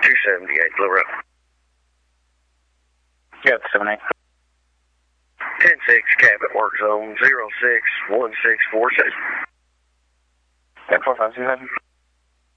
278 Blue Road. Yeah, 78. 10-6, cabin work zone 061646. Yeah, 4527.